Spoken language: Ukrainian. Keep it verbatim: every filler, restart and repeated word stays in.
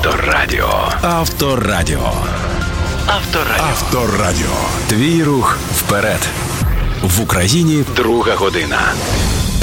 Авторадіо. Авторадіо. Авторадіо. Авторадіо. Твій рух вперед. В Україні друга година.